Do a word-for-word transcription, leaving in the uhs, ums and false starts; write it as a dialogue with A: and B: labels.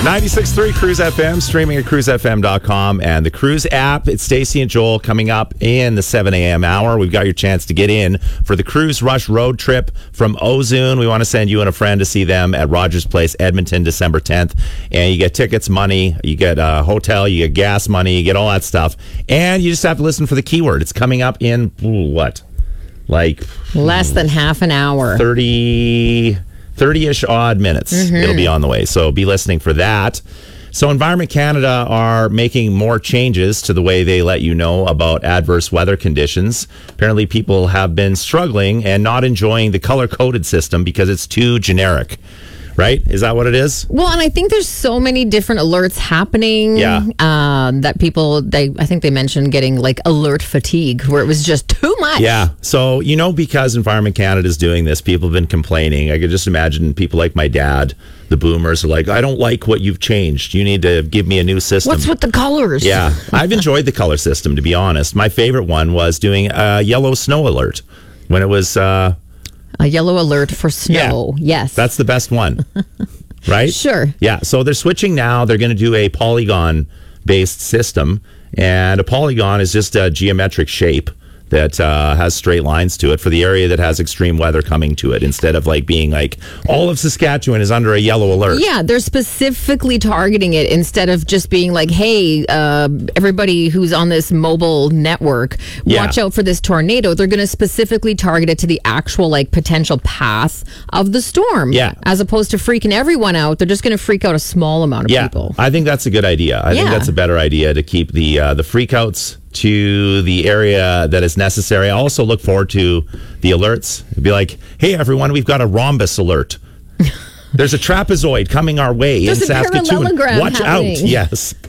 A: ninety-six point three Cruise F M, streaming at cruise f m dot com and the Cruise app. It's Stacey and Joel coming up in the seven a.m. hour. We've got your chance to get in for the Cruise Rush road trip from Ozune. We want to send you and a friend to see them at Rogers Place, Edmonton, December tenth. And you get tickets, money, you get a hotel, you get gas money, you get all that stuff. And you just have to listen for the keyword. It's coming up in, ooh, what? Like
B: less than half an hour.
A: thirty, thirty-ish odd minutes. Mm-hmm. It'll be on the way. So be listening for that. So Environment Canada are making more changes to the way they let you know about adverse weather conditions. Apparently people have been struggling and not enjoying the color-coded system because it's too generic. Right? Is that what it is?
B: Well, and I think there's so many different alerts happening.
A: Yeah.
B: Um, that people, they, I think they mentioned getting like alert fatigue, where it was just too much.
A: Yeah. So, you know, because Environment Canada is doing this, people have been complaining. I could just imagine people like my dad, the boomers, are like, I don't like what you've changed. You need to give me a new system.
B: What's with the colors?
A: Yeah. I've enjoyed the color system, to be honest. My favorite one was doing a yellow snow alert when it was... Uh,
B: A yellow alert for snow.
A: Yeah,
B: yes.
A: That's the best one. Right?
B: Sure.
A: Yeah. So they're switching now. They're going to do a polygon-based system. And a polygon is just a geometric shape that uh, has straight lines to it for the area that has extreme weather coming to it, instead of like being like all of Saskatchewan is under a yellow alert.
B: Yeah, they're specifically targeting it instead of just being like, hey, uh, everybody who's on this mobile network,
A: Yeah.
B: watch out for this tornado. They're going to specifically target it to the actual like potential path of the storm.
A: Yeah.
B: As opposed to freaking everyone out, they're just going to freak out a small amount of
A: Yeah,
B: people.
A: I think that's a good idea. I think
B: Yeah.
A: that's a better idea to keep the uh, the freakouts to the area that is necessary. I also look forward to the alerts. It'd be like, hey, everyone, we've got a rhombus alert. There's a trapezoid coming our way
B: There's
A: in
B: a
A: Saskatoon.
B: parallelogram
A: Watch
B: happening.
A: out. Yes.